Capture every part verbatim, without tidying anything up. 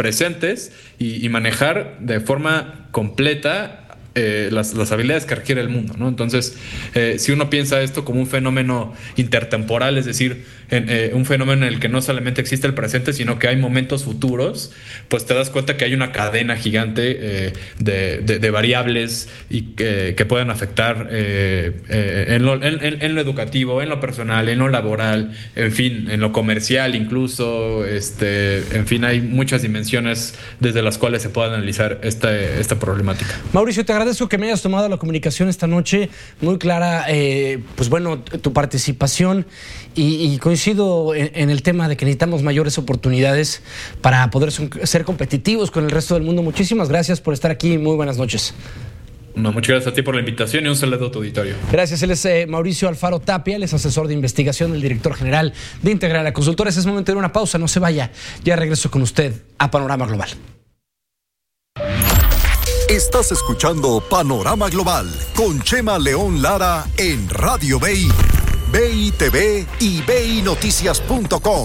presentes y, y manejar de forma completa Eh, las, las habilidades que requiere el mundo, ¿no? Entonces, eh, si uno piensa esto como un fenómeno intertemporal, es decir, en, eh, un fenómeno en el que no solamente existe el presente, sino que hay momentos futuros, pues te das cuenta que hay una cadena gigante eh, de, de, de variables y que, que pueden afectar eh, eh, en, lo, en, en lo educativo, en lo personal, en lo laboral, en fin, en lo comercial incluso, este, en fin, hay muchas dimensiones desde las cuales se puede analizar esta, esta problemática. Mauricio, te agradezco que me hayas tomado la comunicación esta noche, muy clara, eh, pues bueno, tu participación y, y coincido en, en el tema de que necesitamos mayores oportunidades para poder ser competitivos con el resto del mundo. Muchísimas gracias por estar aquí, muy buenas noches. No, muchas gracias a ti por la invitación y un saludo a tu auditorio. Gracias, él es eh, Mauricio Alfaro Tapia, él es asesor de investigación del director general de Integrala Consultores. Es momento de una pausa, no se vaya, ya regreso con usted a Panorama Global. Estás escuchando Panorama Global con Chema León Lara en Radio B I, B I T V y B I Noticias punto com.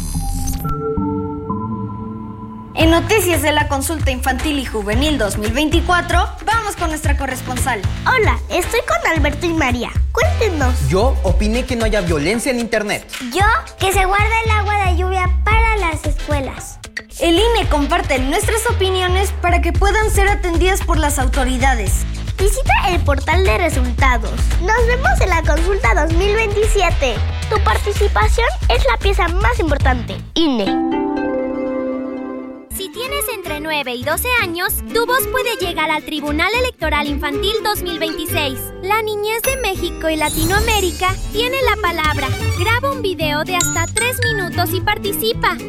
En Noticias de la Consulta Infantil y Juvenil dos mil veinticuatro, vamos con nuestra corresponsal. Hola, estoy con Alberto y María. Cuéntenos. Yo opiné que no haya violencia en internet. Yo, que se guarde el agua de lluvia para las escuelas. El I N E comparte nuestras opiniones para que puedan ser atendidas por las autoridades. Visita el portal de resultados. Nos vemos en la consulta dos mil veintisiete. Tu participación es la pieza más importante. I N E. Si tienes entre nueve y doce años, tu voz puede llegar al Tribunal Electoral Infantil dos mil veintiséis. La niñez de México y Latinoamérica tiene la palabra. Graba un video de hasta tres minutos y participa.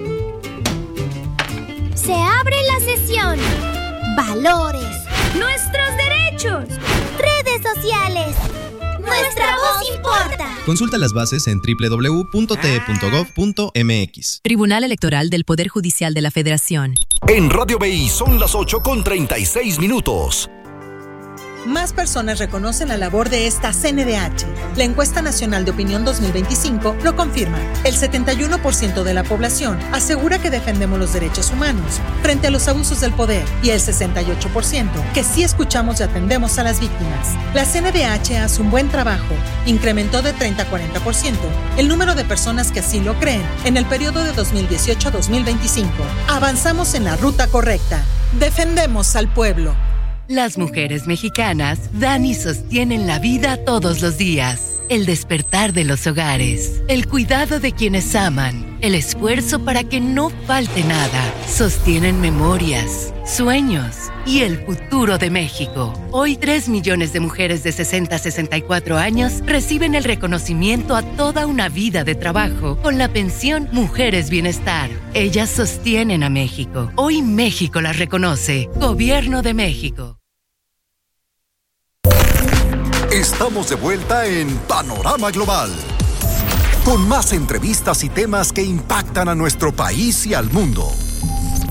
Se abre la sesión. Valores. Nuestros derechos. Redes sociales. Nuestra voz importa. Consulta las bases en doble u doble u doble u punto t e punto gov punto m x. Tribunal Electoral del Poder Judicial de la Federación. En Radio B I son las ocho con treinta y seis minutos. Más personas reconocen la labor de esta C N D H. La Encuesta Nacional de Opinión dos mil veinticinco lo confirma. El setenta y uno por ciento de la población asegura que defendemos los derechos humanos frente a los abusos del poder y el sesenta y ocho por ciento que sí escuchamos y atendemos a las víctimas. La C N D H hace un buen trabajo. Incrementó de treinta a cuarenta por ciento el número de personas que así lo creen en el periodo de dos mil dieciocho a dos mil veinticinco. Avanzamos en la ruta correcta. Defendemos al pueblo. Las mujeres mexicanas dan y sostienen la vida todos los días. El despertar de los hogares, el cuidado de quienes aman, el esfuerzo para que no falte nada. Sostienen memorias, sueños y el futuro de México. Hoy, tres millones de mujeres de sesenta a sesenta y cuatro años reciben el reconocimiento a toda una vida de trabajo con la pensión Mujeres Bienestar. Ellas sostienen a México. Hoy México las reconoce. Gobierno de México. Estamos de vuelta en Panorama Global, con más entrevistas y temas que impactan a nuestro país y al mundo.